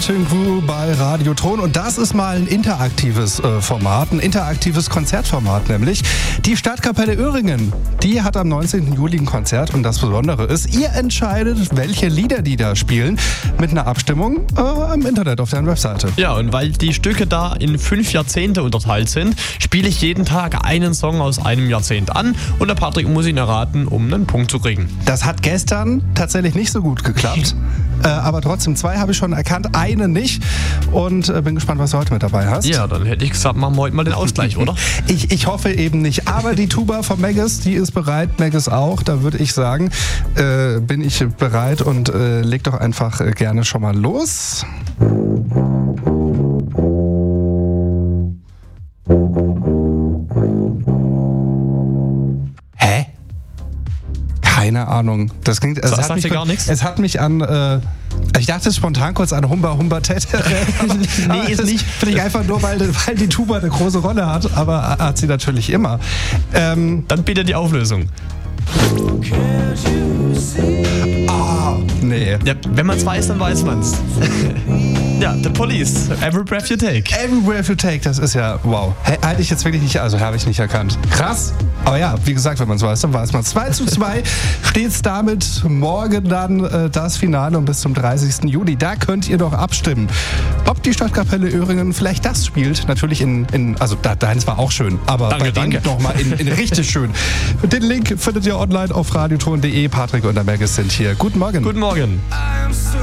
Martin Crew bei Radioton und das ist mal ein interaktives Format, ein interaktives Konzertformat nämlich. Die Stadtkapelle Öhringen, die hat am 19. Juli ein Konzert und das Besondere ist, ihr entscheidet, welche Lieder die da spielen, mit einer Abstimmung im Internet auf deren Webseite. Ja, und weil die Stücke da in 5 Jahrzehnte unterteilt sind, spiele ich jeden Tag einen Song aus einem Jahrzehnt an und der Patrick muss ihn erraten, um einen Punkt zu kriegen. Das hat gestern tatsächlich nicht so gut geklappt. Aber trotzdem, 2 habe ich schon erkannt, eine nicht. Und bin gespannt, was du heute mit dabei hast. Ja, dann hätte ich gesagt, machen wir heute mal den Ausgleich, oder? Ich hoffe eben nicht. Aber die Tuba von Maggis, die ist bereit. Maggis auch. Da würde ich sagen, bin ich bereit und leg doch einfach gerne schon mal los. Hä? Keine Ahnung. Das klingt. Das sagt dir gar nichts? Es hat mich an. Ich dachte spontan kurz an Humba Tete. Nee, ist nicht. Finde ich einfach nur, weil die Tuba eine große Rolle hat. Aber hat sie natürlich immer. Dann bitte die Auflösung. Nee. Ja, wenn man es weiß, dann weiß man es. Ja, The Police. Every Breath You Take. Every Breath You Take, das ist ja wow. Hätte ich jetzt wirklich nicht, also habe ich nicht erkannt. Krass. Aber ja, wie gesagt, wenn man es weiß, dann weiß man es. 2:2 steht's damit. Morgen dann das Finale und bis zum 30. Juli. Da könnt ihr doch abstimmen, ob die Stadtkapelle Öhringen vielleicht das spielt. Natürlich also deins war auch schön, aber danke. Nochmal in richtig schön. Den Link findet ihr online auf radioton.de. Patrick und der Maggis sind hier. Guten Morgen. Guten Morgen.